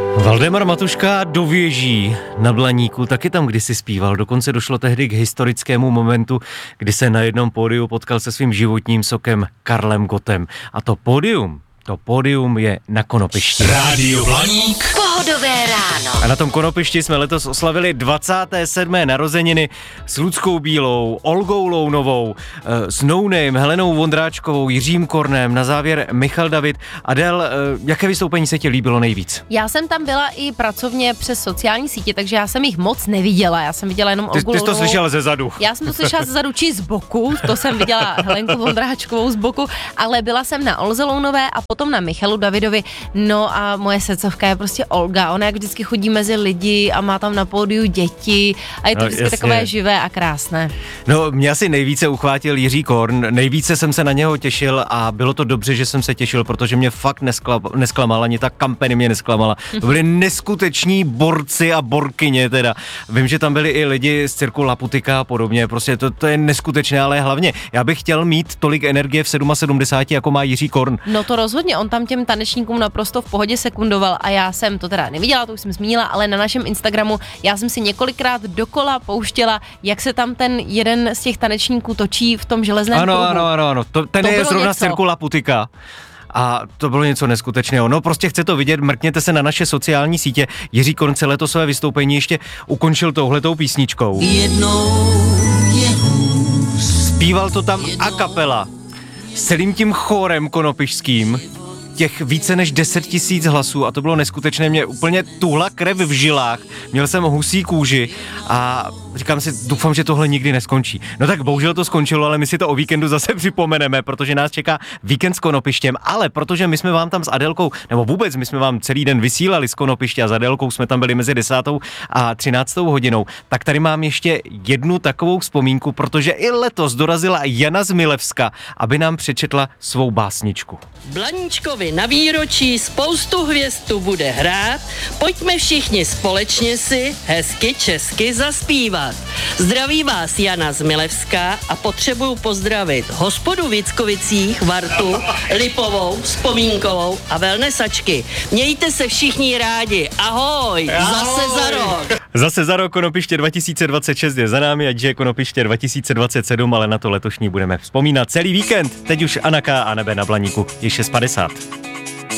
Valdemar Matuška do věží na Blaníku taky tam kdysi zpíval. Dokonce došlo tehdy k historickému momentu, kdy se na jednom pódiu potkal se svým životním sokem Karlem Gottem. A to pódium je na Konopišti. Rádio Blaník. Pohodové ráno. A na tom Konopišti jsme letos oslavili 27. narozeniny s Luckou Bílou, Olgou Lounovou, s No Name, Helenou Vondráčkovou, Jiřím Kornem, na závěr Michal David. Adel, jaké vystoupení se ti líbilo nejvíc? Já jsem tam byla i pracovně přes sociální sítě, takže já jsem jich moc neviděla. Já jsem viděla jenom Olgu Ty jsi to slyšela ze zadu. Já jsem to slyšela ze zadu či z boku, to jsem viděla Helenku Vondráčkovou z boku, ale byla jsem na Olze Lounové a potom na Michalu Davidovi. No a moje srdcovka je prostě Olga. Ona jak vždycky chodí mezi lidi a má tam na pódiu děti a je to vždycky takové živé a krásné. No, mě asi nejvíce uchvátil Jiří Korn, nejvíce jsem se na něho těšil a bylo to dobře, že jsem se těšil, protože mě fakt nesklamal, ani ta kampaň mě nesklamala. To byli neskuteční borci a borkyně teda. Vím, že tam byli i lidi z cirku Laputika a podobně, prostě to je neskutečné, ale hlavně já bych chtěl mít tolik energie v 77, jako má Jiří Korn. No to rozhodně, on tam těm tanečníkům naprosto v pohodě sekundoval a já jsem to teda neviděla, to už jsem zmínila, ale na našem Instagramu já jsem si několikrát dokola pouštěla, jak se tam ten jeden z těch tanečníků točí v tom železném pruhu. Ano, ten je zrovna z cirku Laputika. A to bylo něco neskutečného. No prostě chce to vidět, mrkněte se na naše sociální sítě. Jiří Korn celé to své vystoupení ještě ukončil touhletou písničkou. Zpíval to tam a cappella s celým tím chórem konopišským, těch více než 10 000 hlasů a to bylo neskutečné, mě úplně tuhla krev v žilách, měl jsem husí kůži a říkám si, doufám, že tohle nikdy neskončí. No tak bohužel to skončilo, ale my si to o víkendu zase připomeneme, protože nás čeká víkend s Konopištěm, ale protože my jsme vám tam s Adélkou, nebo vůbec my jsme vám celý den vysílali z Konopiště a s Adélkou jsme tam byli mezi 10. a 13. hodinou, tak tady mám ještě jednu takovou vzpomínku, protože i letos dorazila Jana z Milevska, aby nám přečetla svou básničku. Blaníčkovi na výročí spoustu hvězd tu bude hrát, pojďme všichni společně si hezky česky zaspívat. Zdraví vás Jana z Milevska a potřebuju pozdravit hospodu v Jickovicích, Vartu, Lipovou, Vzpomínkovou a Velnesačky. Mějte se všichni rádi, ahoj, zase za rok. Zase za rok Konopiště 2026 je za námi, ať je Konopiště 2027, ale na to letošní budeme vzpomínat celý víkend. Teď už Anaka a nebe na Blaníku je 6:50.